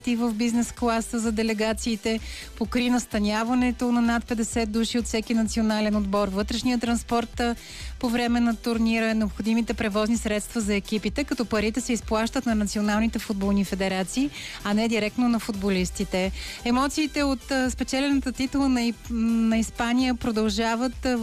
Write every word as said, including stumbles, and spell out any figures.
в бизнес класа за делегациите, покри настаняването на над петдесет души от всеки национален отбор, вътрешния транспорт по време на турнира, необходимите превозни средства за екипите, като парите се изплащат на националните футболни федерации, а не директно на футболистите. Емоциите от спечелената титла на, на Испания продължават